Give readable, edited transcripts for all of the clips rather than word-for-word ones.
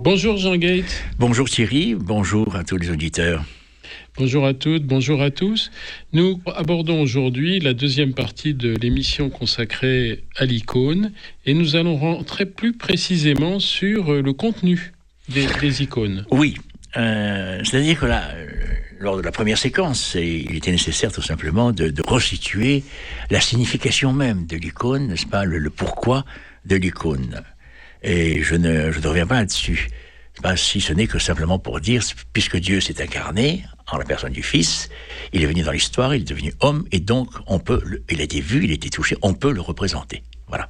Bonjour Jean Gates. Bonjour Thierry, bonjour à tous les auditeurs. Bonjour à toutes, bonjour à tous. Nous abordons aujourd'hui la deuxième partie de l'émission consacrée à l'icône et nous allons rentrer plus précisément sur le contenu des icônes. Oui, c'est-à-dire que là, lors de la première séquence, il était nécessaire tout simplement de resituer la signification même de l'icône, n'est-ce pas, le pourquoi de l'icône. Et je ne reviens pas là-dessus. Si ce n'est que simplement pour dire, puisque Dieu s'est incarné en la personne du Fils, il est venu dans l'histoire, il est devenu homme, et donc il a été vu, il a été touché, on peut le représenter. Voilà.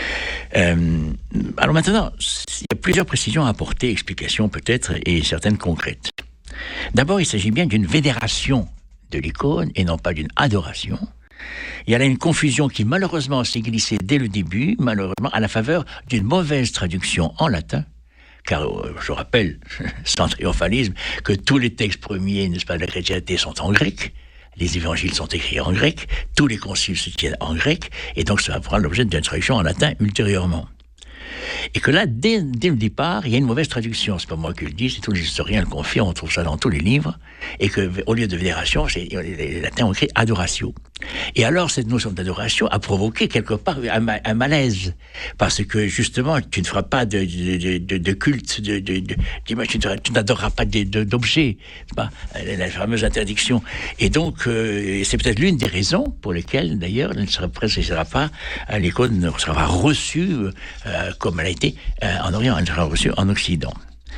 Alors maintenant, il y a plusieurs précisions à apporter, explications peut-être, et certaines concrètes. D'abord, il s'agit bien d'une vénération de l'icône, et non pas d'une adoration. Il y a là une confusion qui malheureusement s'est glissée dès le début, malheureusement à la faveur d'une mauvaise traduction en latin, car je rappelle, sans triomphalisme, que tous les textes premiers, n'est-ce pas, de la chrétienté sont en grec, les évangiles sont écrits en grec, tous les conciles se tiennent en grec, et donc ça va prendre l'objet d'une traduction en latin ultérieurement. Et que là, dès le départ, il y a une mauvaise traduction. C'est pas moi qui le dis, c'est tous les historiens le confirment, on trouve ça dans tous les livres, et que au lieu de vénération, les latins ont écrit adoratio. Et alors, cette notion d'adoration a provoqué quelque part un malaise, parce que justement, tu ne feras pas de culte, d'image, tu n'adoreras pas d'objets, c'est pas la fameuse interdiction. Et donc, c'est peut-être l'une des raisons pour lesquelles, d'ailleurs, elle ne sera pas, l'icône ne sera pas reçue comme elle a été en Orient, elle sera reçue en Occident.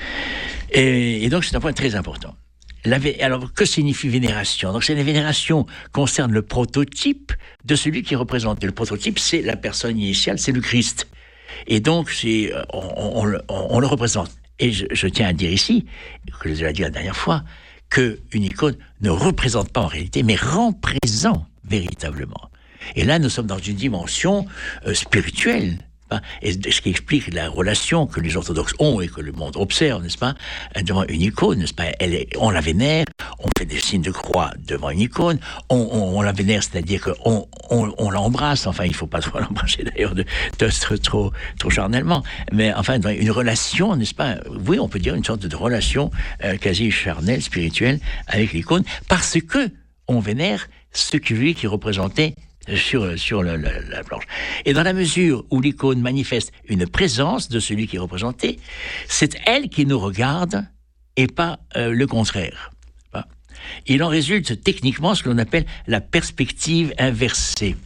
Et donc, c'est un point très important. Alors, que signifie vénération? Donc, la vénération concerne le prototype de celui qui représente. Et le prototype, c'est la personne initiale, c'est le Christ. Et donc, on le représente. Et je tiens à dire ici, que je l'ai dit la dernière fois, qu'une icône ne représente pas en réalité, mais rend présent véritablement. Et là, nous sommes dans une dimension spirituelle. Et ce qui explique la relation que les orthodoxes ont et que le monde observe, n'est-ce pas, devant une icône, n'est-ce pas, on la vénère, on fait des signes de croix devant une icône, on la vénère, c'est-à-dire qu'on l'embrasse, enfin, il ne faut pas trop l'embrasser d'ailleurs trop charnellement, mais enfin, dans une relation, n'est-ce pas, oui, on peut dire une sorte de relation quasi charnelle, spirituelle avec l'icône, parce que on vénère celui qui représentait sur la planche. Et dans la mesure où l'icône manifeste une présence de celui qui est représenté, c'est elle qui nous regarde et pas le contraire. Il en résulte techniquement ce que l'on appelle la perspective inversée.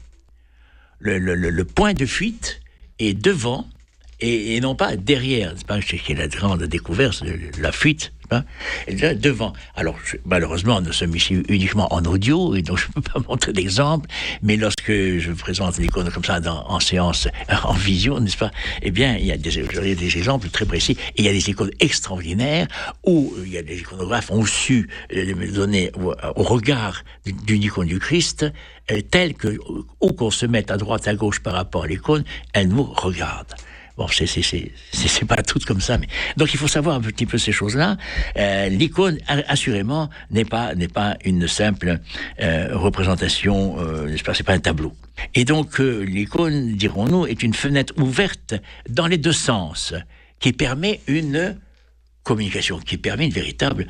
Le point de fuite est devant et non pas derrière. C'est pas qui est la grande découverte de la fuite. Et là, devant. Alors, malheureusement, nous sommes ici uniquement en audio, et donc je ne peux pas montrer d'exemple, mais lorsque je présente l'icône comme ça en séance, en vision, n'est-ce pas, eh bien, il y a des exemples très précis, et il y a des icônes extraordinaires, où il y a des iconographes ont su donner au regard d'une icône du Christ, telle que, où qu'on se mette à droite, à gauche par rapport à l'icône, elle nous regarde. Bon, c'est pas tout comme ça, mais donc il faut savoir un petit peu ces choses-là. L'icône, assurément, n'est pas une simple représentation, n'est-ce pas, c'est pas un tableau. Et donc l'icône, dirons-nous, est une fenêtre ouverte dans les deux sens, qui permet une communication, qui permet une véritable